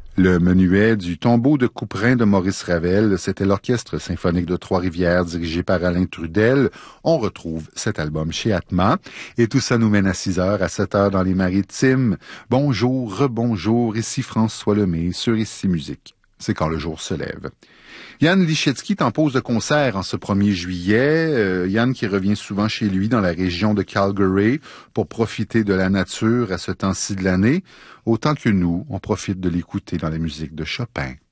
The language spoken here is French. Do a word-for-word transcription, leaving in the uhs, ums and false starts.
Le menuet du tombeau de Couperin de Maurice Ravel, c'était l'Orchestre symphonique de Trois-Rivières dirigé par Alain Trudel. On retrouve cet album chez Atma. Et tout ça nous mène à six heures, à sept heures dans les Maritimes. Bonjour, rebonjour, ici François Lemay sur Ici Musique. C'est quand le jour se lève. Yann Lichetsky est en pause de concert en ce premier juillet. Euh, Yann qui revient souvent chez lui dans la région de Calgary pour profiter de la nature à ce temps-ci de l'année, autant que nous, on profite de l'écouter dans la musique de Chopin.